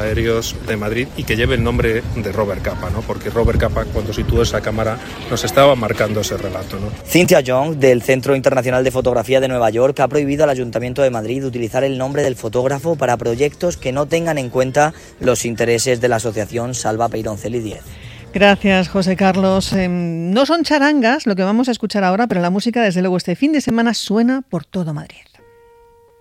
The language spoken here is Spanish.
aéreos de Madrid y que lleve el nombre de Robert Capa, ¿no? Porque Robert Capa, cuando situó esa cámara, nos estaba marcando ese relato, ¿no? Cynthia Young, del Centro Internacional de Fotografía de Nueva York, ha prohibido al Ayuntamiento de Madrid utilizar el nombre del fotógrafo para proyectos que no tengan en cuenta los intereses de la asociación Salva Peyroncel 10. Gracias, José Carlos. No son charangas lo que vamos a escuchar ahora, pero la música, desde luego, este fin de semana suena por todo Madrid.